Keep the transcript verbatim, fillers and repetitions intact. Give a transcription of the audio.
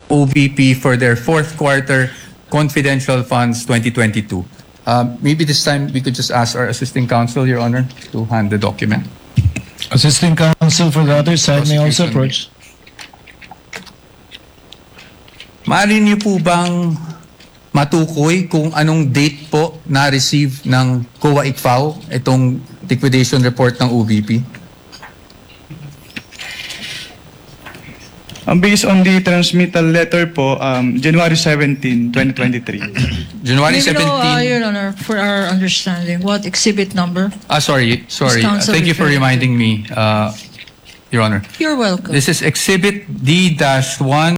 O B P for their fourth quarter confidential funds twenty twenty-two. Uh, maybe this time we could just ask our assisting counsel, Your Honor, to hand the document. Assisting counsel for the other side may also approach. Maaari niyo po bang matukoy kung anong date po na-receive ng C O A I C F A O itong liquidation report ng O B P? Um, based on the transmittal letter po, um, January seventeenth, twenty twenty-three. January May we know, uh, seventeenth. Your Honor, for our understanding, what exhibit number? Ah, sorry, sorry. Uh, Counsel thank you for referred to. reminding me, uh, Your Honor. You're welcome. This is Exhibit D one